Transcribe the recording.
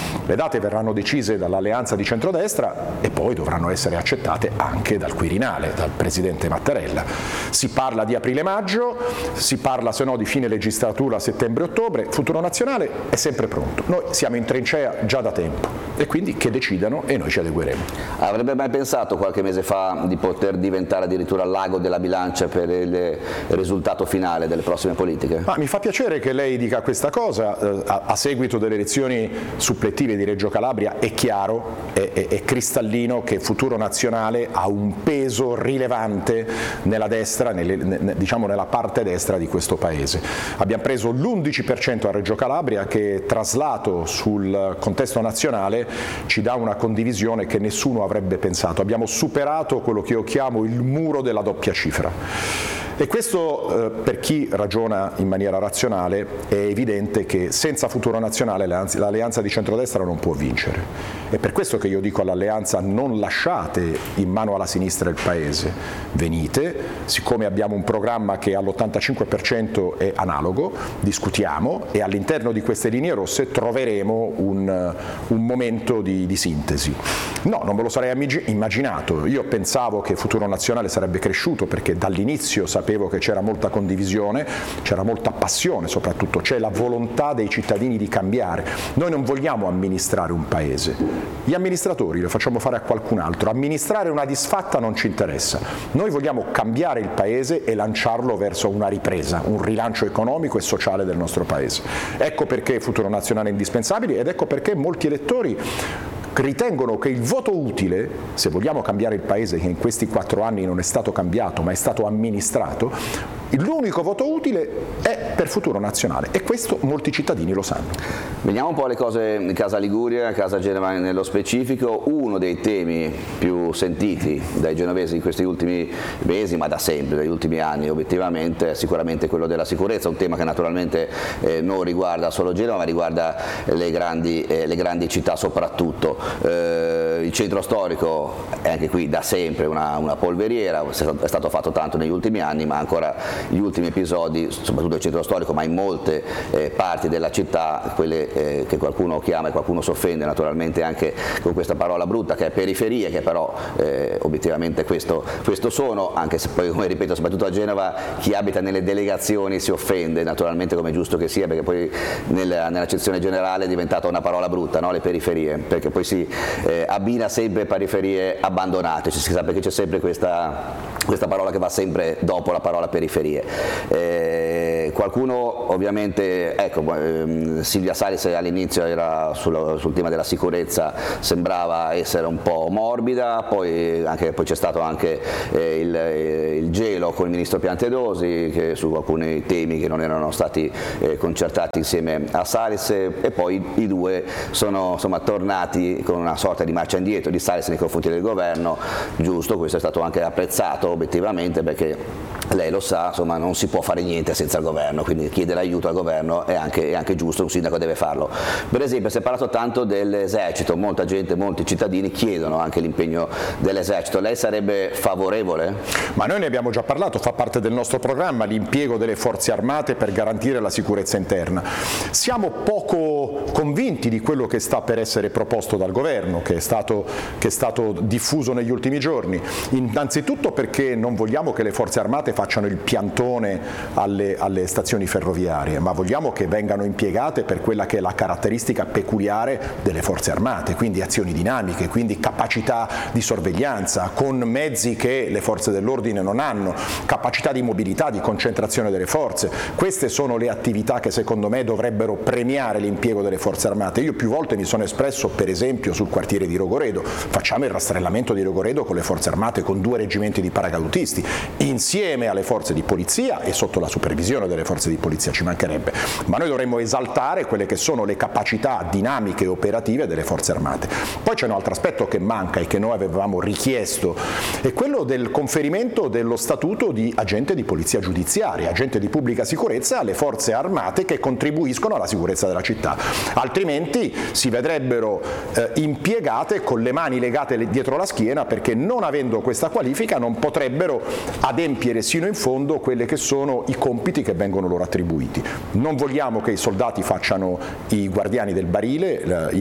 Le date verranno decise dall'alleanza di centrodestra e poi dovranno essere accettate anche dal Quirinale, dal Presidente Mattarella. Si parla di aprile-maggio, si parla se no di fine legislatura settembre-ottobre, Futuro Nazionale è sempre pronto. Noi siamo in trincea già da tempo e quindi che decidano e noi ci adegueremo. Avrebbe mai pensato qualche mese fa di poter diventare addirittura l'ago della bilancia per il risultato finale delle prossime politiche? Mi fa piacere che lei dica questa cosa, a seguito delle elezioni supplettive di Reggio Calabria è chiaro, è cristallino che Futuro Nazionale ha un peso rilevante nella destra, diciamo nella parte destra di questo Paese. Abbiamo preso l'11% a Reggio Calabria che traslato sul contesto nazionale ci dà una condivisione che nessuno avrebbe pensato. Abbiamo superato quello che io chiamo il muro della doppia cifra. E questo per chi ragiona in maniera razionale è evidente che senza Futuro Nazionale l'alleanza di centrodestra non può vincere. È per questo che io dico all'alleanza: non lasciate in mano alla sinistra il Paese, venite, siccome abbiamo un programma che all'85% è analogo, discutiamo e all'interno di queste linee rosse troveremo un momento di sintesi. No, non me lo sarei immaginato, io pensavo che Futuro Nazionale sarebbe cresciuto perché dall'inizio sapevo che c'era molta condivisione, c'era molta passione soprattutto, c'è la volontà dei cittadini di cambiare. Noi non vogliamo amministrare un Paese, gli amministratori lo facciamo fare a qualcun altro, amministrare una disfatta non ci interessa, noi vogliamo cambiare il Paese e lanciarlo verso una ripresa, un rilancio economico e sociale del nostro Paese. Ecco perché Futuro Nazionale è indispensabile ed ecco perché molti elettori ritengono che il voto utile, se vogliamo cambiare il Paese che in questi 4 anni non è stato cambiato ma è stato amministrato, l'unico voto utile è per Futuro Nazionale e questo molti cittadini lo sanno. Veniamo un po' alle cose in Casa Liguria, Casa Genova nello specifico. Uno dei temi più sentiti dai genovesi in questi ultimi mesi, ma da sempre, dagli ultimi anni obiettivamente, è sicuramente quello della sicurezza, un tema che naturalmente non riguarda solo Genova, ma riguarda le grandi città soprattutto. Il centro storico è anche qui da sempre una polveriera, è stato fatto tanto negli ultimi anni, ma ancora gli ultimi episodi, soprattutto il centro storico, ma in molte parti della città, quelle che qualcuno chiama e qualcuno si offende naturalmente anche con questa parola brutta che è periferie, che però obiettivamente questo sono, anche se poi, come ripeto, soprattutto a Genova chi abita nelle delegazioni si offende naturalmente, come è giusto che sia, perché poi nell'accezione generale è diventata una parola brutta, no? Le periferie, perché poi si abbina sempre periferie abbandonate, si sa perché c'è sempre questa parola che va sempre dopo la parola periferie. Qualcuno ovviamente, ecco, Silvia Salis all'inizio era sul tema della sicurezza, sembrava essere un po' morbida, poi c'è stato anche il gelo con il ministro Piantedosi che su alcuni temi che non erano stati concertati insieme a Salis, e poi i due sono insomma tornati con una sorta di marcia indietro di Salis nei confronti del governo. Giusto, questo è stato anche apprezzato obiettivamente, perché lei lo sa, insomma, non si può fare niente senza il governo, quindi chiedere aiuto al governo è anche giusto, un sindaco deve farlo. Per esempio si è parlato tanto dell'esercito, molta gente, molti cittadini chiedono anche l'impegno dell'esercito. Lei sarebbe favorevole? Ma noi ne abbiamo già parlato, fa parte del nostro programma l'impiego delle forze armate per garantire la sicurezza interna. Siamo poco convinti di quello che sta per essere proposto dal governo, che è stato diffuso negli ultimi giorni, innanzitutto perché non vogliamo che le forze armate facciano il piantone alle stazioni ferroviarie, ma vogliamo che vengano impiegate per quella che è la caratteristica peculiare delle forze armate, quindi azioni dinamiche, quindi capacità di sorveglianza con mezzi che le forze dell'ordine non hanno, capacità di mobilità, di concentrazione delle forze. Queste sono le attività che secondo me dovrebbero premiare l'impiego delle forze armate. Io più volte mi sono espresso per esempio sul quartiere di Rogoredo, facciamo il rastrellamento di Rogoredo con le forze armate, con 2 reggimenti di paracadutisti, insieme alle forze di polizia e sotto la supervisione delle forze di polizia, ci mancherebbe, ma noi dovremmo esaltare quelle che sono le capacità dinamiche e operative delle forze armate. Poi c'è un altro aspetto che manca e che noi avevamo richiesto, è quello del conferimento dello statuto di agente di polizia giudiziaria, agente di pubblica sicurezza alle forze armate che contribuiscono alla sicurezza della città, altrimenti si vedrebbero impiegate con le mani legate dietro la schiena, perché non avendo questa qualifica non potrebbero adempiere sino in fondo quelli che sono i compiti che vengono loro attribuiti. Non vogliamo che i soldati facciano i guardiani del barile,